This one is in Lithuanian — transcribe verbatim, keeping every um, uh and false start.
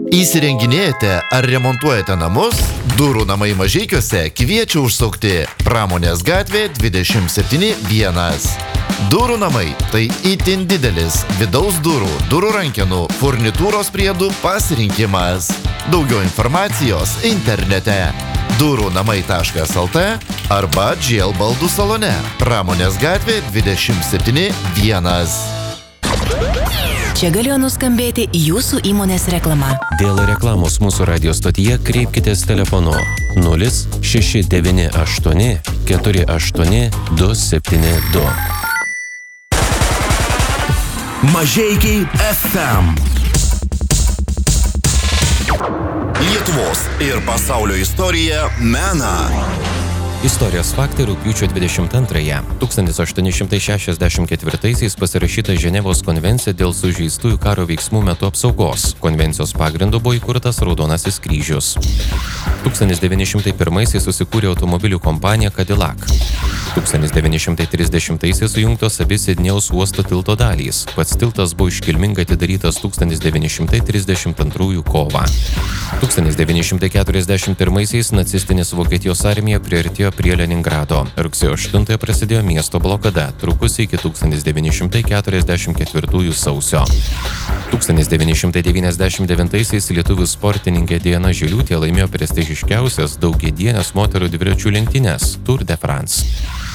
Įsirenginėjate ar remontuojate namus? Durų namai Mažeikiuose kviečia užsukti Pramonės gatvė dvidešimt septyni vienas. Durų namai – tai itin didelis vidaus durų, durų rankenų, furnitūros priedų pasirinkimas. Daugiau informacijos internete durų namai taškas lt arba G L baldų salone Pramonės gatvė dvidešimt septyni vienas. Čia galėjo nuskambėti jūsų įmonės reklama. Dėl reklamos mūsų radio stotyje kreipkitės telefonu nulis šeši devyni aštuoni keturi aštuoni du septyni du. Mažeikiai F M. Lietuvos ir pasaulio istorija mena. Istorijos faktai rugpjūčio dvidešimt antrąją. tūkstantis aštuoni šimtai šešiasdešimt ketvirtaisiais pasirašyta Ženevos konvencija dėl sužeistųjų karo veiksmų metu apsaugos. Konvencijos pagrindu buvo įkurtas Raudonasis kryžius. tūkstantis devyni šimtai pirmaisiais susikūrė automobilių kompanija Cadillac. tūkstantis devyni šimtai trisdešimtaisiais sujungtos abi Sidnėjaus uosto tilto dalys. Pats tiltas buvo iškilmingai atidarytas tūkstantis devyni šimtai trisdešimt antrųjų kovą. tūkstantis devyni šimtai keturiasdešimt pirmaisiais nacistinės Vokietijos armija priartėjo prie Leningrado. Rugsėjo aštuntąją prasidėjo miesto blokada, trukusi iki tūkstantis devyni šimtai keturiasdešimt ketvirtųjų sausio. tūkstantis devyni šimtai devyniasdešimt devintaisiais lietuvių sportininkė Diana Žiliūtė laimėjo prestižiškiausias daugiadienės moterų dviračių lenktynes Tour de France.